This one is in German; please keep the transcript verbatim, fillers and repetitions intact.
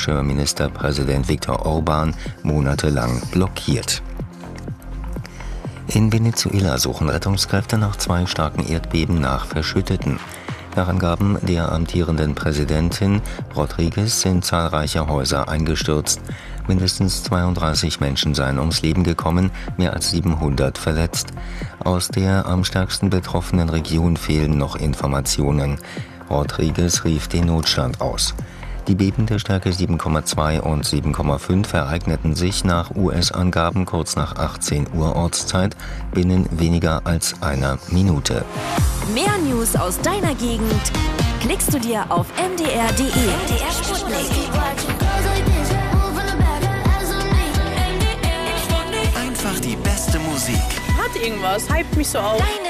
ungarische Ministerpräsident Viktor Orbán monatelang blockiert. In Venezuela suchen Rettungskräfte nach zwei starken Erdbeben nach Verschütteten. Nach Angaben der amtierenden Präsidentin Rodríguez sind zahlreiche Häuser eingestürzt. Mindestens zweiunddreißig Menschen seien ums Leben gekommen, mehr als siebenhundert verletzt. Aus der am stärksten betroffenen Region fehlen noch Informationen. Rodríguez rief den Notstand aus. Die Beben der Stärke sieben Komma zwei und sieben Komma fünf ereigneten sich nach U S-Angaben kurz nach achtzehn Uhr Ortszeit binnen weniger als einer Minute. Mehr News aus deiner Gegend klickst du dir auf m d r punkt d e. M D R Sputnik. Einfach die beste Musik. Hat irgendwas, hypt mich so auf.